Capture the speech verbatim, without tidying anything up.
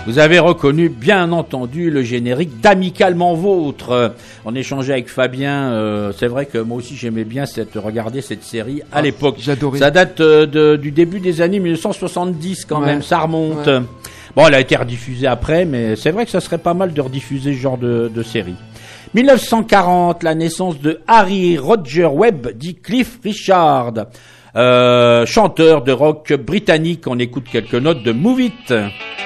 Vous avez reconnu, bien entendu, le générique d'Amicalement Vôtre. On échangeait avec Fabien. Euh, c'est vrai que moi aussi j'aimais bien cette, regarder cette série à ah, l'époque. J'adorais. Ça date euh, de, du début des années mille neuf cent soixante-dix quand ouais. même. Ça remonte. Ouais. Bon, elle a été rediffusée après, mais c'est vrai que ça serait pas mal de rediffuser ce genre de, de série. mille neuf cent quarante, la naissance de Harry Roger Webb, dit Cliff Richard, euh, chanteur de rock britannique. On écoute quelques notes de Move It.